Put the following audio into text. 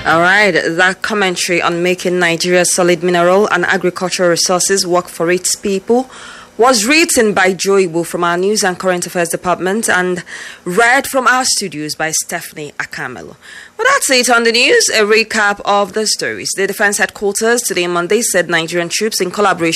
All right, that commentary on making Nigeria's solid mineral and agricultural resources work for its people was written by Joe Ibu from our News and Current Affairs Department and read from our studios by Stephanie Akamelo. Well, that's it on the news. A recap of the stories. The Defense Headquarters today, Monday, said Nigerian troops in collaboration